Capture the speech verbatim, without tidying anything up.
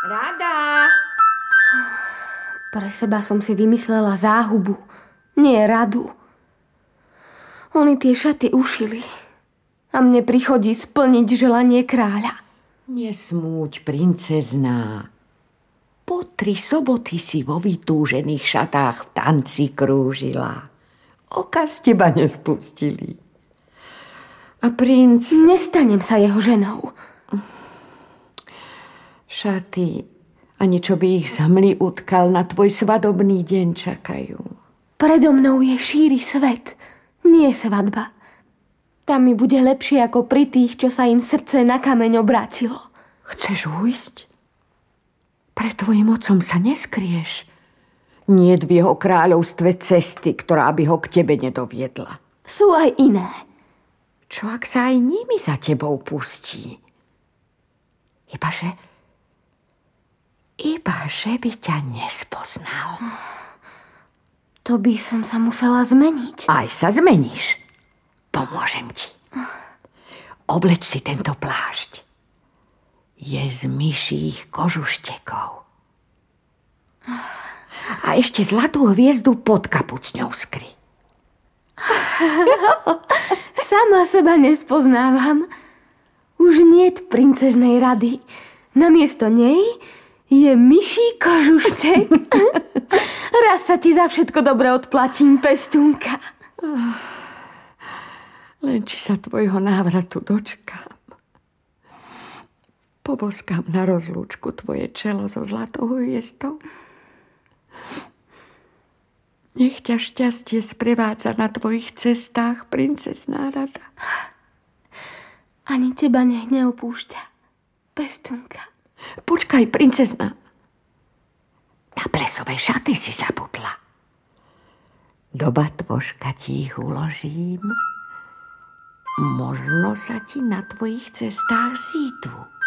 Rada! Pre seba som si vymyslela záhubu, nie radu. Oni tie šaty ušili a mne prichodí splniť želanie kráľa. Nesmúť, princezná. Po tri soboty si vo vytúžených šatách v tanci krúžila. Oka z teba nespustili. A princ... Nestanem sa jeho ženou. Šaty, ani čo by ich zamli utkal, na tvoj svadobný deň čakajú. Predo mnou je šíry svet, nie svadba. Tam mi bude lepšie ako pri tých, čo sa im srdce na kameň obrátilo. Chceš ujsť? Pre tvojim otcom sa neskrieš. Nie v jeho kráľovstve cesty, ktorá by ho k tebe nedoviedla. Sú aj iné. Čo ak sa aj nimi za tebou pustí? Ibaže... Ibaže by ťa nespoznal. To by som sa musela zmeniť. Aj sa zmeníš. Pomôžem ti. Obleč si tento plášť. Je z myších kožuštekov. A ešte zlatú hviezdu pod kapucňou skry. Sama seba nespoznávam. Už niet princeznej rady. Namiesto nej je myší kožuštek. Raz sa ti za všetko dobre odplatím, pestúnka. Len či sa tvojho návratu dočkám. Poboskám na rozlúčku tvoje čelo so zlatou hviezdou. Nech ťa šťastie sprevádza na tvojich cestách, princezná Rada. Ani teba nech neopúšťa, pestúnka. Počkaj, princezná. Na plesové šaty si zabudla. Do batvoška ti ich uložím. Možno sa ti na tvojich cestách zídu.